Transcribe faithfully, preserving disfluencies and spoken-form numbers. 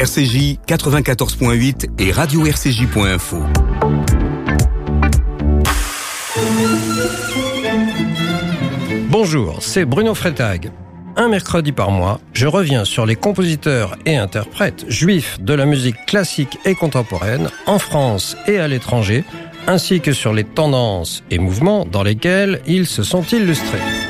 R C J quatre-vingt-quatorze point huit et radio r c j point info. Bonjour, c'est Bruno Freitag. Un mercredi par mois, je reviens sur les compositeurs et interprètes juifs de la musique classique et contemporaine en France et à l'étranger, ainsi que sur les tendances et mouvements dans lesquels ils se sont illustrés.